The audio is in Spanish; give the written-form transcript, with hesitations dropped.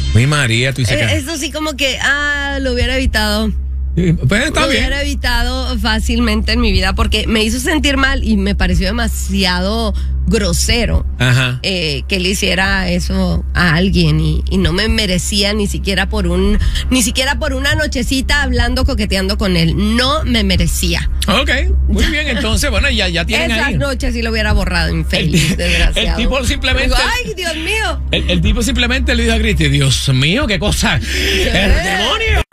Mi María, tú dices que... Eso sí como que, lo hubiera evitado. Pues está Lo bien. hubiera evitado fácilmente en mi vida porque me hizo sentir mal y me pareció demasiado grosero. Ajá. Que le hiciera eso a alguien y no me merecía ni siquiera por una nochecita hablando, coqueteando con él. No me merecía. Ok, muy bien, entonces, bueno, ya tienen Esas ahí. noches sí lo hubiera borrado, infeliz, desgraciado. El tipo simplemente... Ay, Dios mío. El tipo simplemente le dijo a Cristi, Dios mío, qué cosa. El demonio.